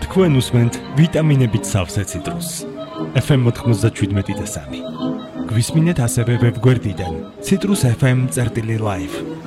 თქვენ უსმენთ ვიტამინებით სავსე ციტრუსს. FM 97.3. გვისმინეთ ასევე ვებგვერდიდან citrusfm.live